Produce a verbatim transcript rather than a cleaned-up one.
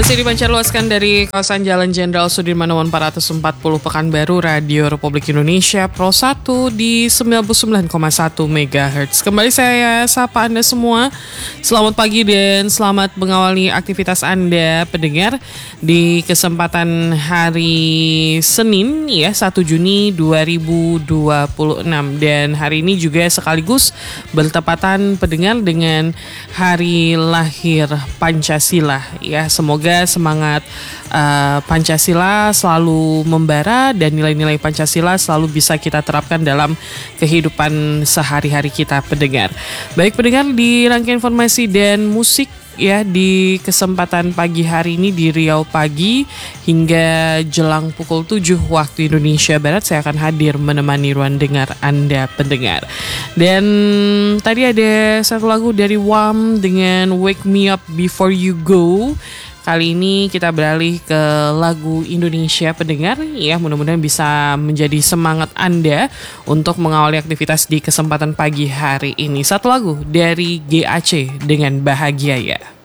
Masih dipancarluaskan dari kawasan Jalan Jenderal Sudirman nomor empat ratus empat puluh Pekanbaru, Radio Republik Indonesia Pro satu di sembilan puluh sembilan koma satu megahertz. Kembali saya sapa Anda semua. Selamat pagi dan selamat mengawali aktivitas Anda pendengar di kesempatan hari Senin ya satu Juni dua ribu dua puluh enam, dan hari ini juga sekaligus bertepatan pendengar dengan hari lahir Pancasila ya. Semoga semangat uh, Pancasila selalu membara dan nilai-nilai Pancasila selalu bisa kita terapkan dalam kehidupan sehari-hari kita pendengar. Baik pendengar, di rangkaian informasi dan musik ya di kesempatan pagi hari ini di Riau Pagi hingga jelang pukul tujuh waktu Indonesia Barat, saya akan hadir menemani ruang dengar Anda pendengar. Dan tadi ada satu lagu dari W A M dengan Wake Me Up Before You Go. Kali ini kita beralih ke lagu Indonesia pendengar ya, mudah-mudahan bisa menjadi semangat Anda untuk mengawali aktivitas di kesempatan pagi hari ini. Satu lagu dari G A C dengan Bahagia Ya.